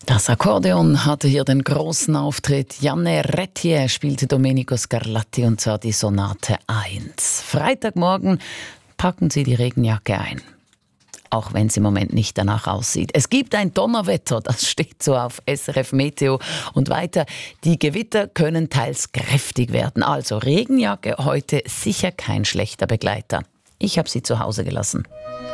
Das Akkordeon hatte hier den großen Auftritt. Janne Rettier spielte Domenico Scarlatti und zwar die Sonate 1. Freitagmorgen packen Sie die Regenjacke ein. Auch wenn es im Moment nicht danach aussieht. Es gibt ein Donnerwetter, das steht so auf SRF Meteo. Und weiter, die Gewitter können teils kräftig werden. Also Regenjacke heute sicher kein schlechter Begleiter. Ich habe sie zu Hause gelassen.